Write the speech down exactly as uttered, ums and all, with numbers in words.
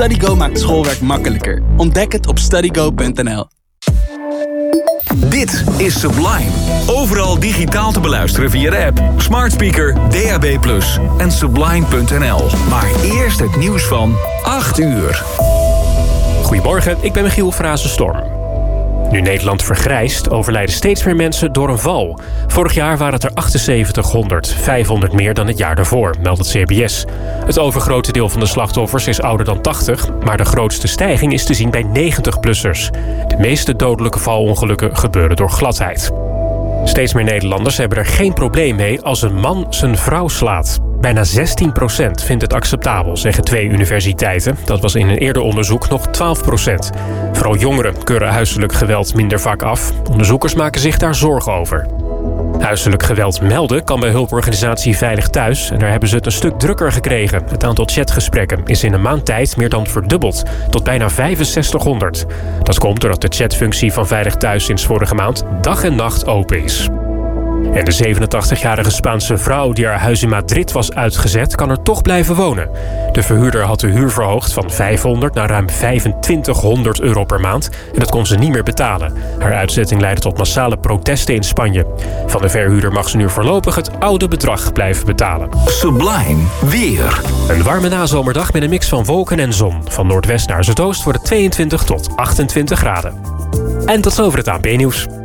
StudyGo maakt schoolwerk makkelijker. Ontdek het op studygo punt n l. Dit is Sublime. Overal digitaal te beluisteren via de app, smart speaker, D A B plus, en sublime punt n l. Maar eerst het nieuws van acht uur. Goedemorgen, ik ben Michiel Frazenstorm. Nu Nederland vergrijst, overlijden steeds meer mensen door een val. Vorig jaar waren het er achtenzeventighonderd, vijfhonderd meer dan het jaar daarvoor, meldt het C B S. Het overgrote deel van de slachtoffers is ouder dan tachtig... maar de grootste stijging is te zien bij negentig-plussers. De meeste dodelijke valongelukken gebeuren door gladheid. Steeds meer Nederlanders hebben er geen probleem mee als een man zijn vrouw slaat. Bijna zestien procent vindt het acceptabel, zeggen twee universiteiten. Dat was in een eerder onderzoek nog twaalf procent. Vooral jongeren keuren huiselijk geweld minder vaak af. Onderzoekers maken zich daar zorgen over. Huiselijk geweld melden kan bij hulporganisatie Veilig Thuis. En daar hebben ze het een stuk drukker gekregen. Het aantal chatgesprekken is in een maand tijd meer dan verdubbeld. Tot bijna vijfenzestighonderd. Dat komt doordat de chatfunctie van Veilig Thuis sinds vorige maand dag en nacht open is. En de zevenentachtigjarige Spaanse vrouw die haar huis in Madrid was uitgezet, kan er toch blijven wonen. De verhuurder had de huur verhoogd van vijfhonderd naar ruim vijfentwintighonderd euro per maand. En dat kon ze niet meer betalen. Haar uitzetting leidde tot massale protesten in Spanje. Van de verhuurder mag ze nu voorlopig het oude bedrag blijven betalen. Sublime weer. Een warme nazomerdag met een mix van wolken en zon. Van noordwest naar zuidoost wordt het tweeëntwintig tot achtentwintig graden. En tot zover het A N P-nieuws.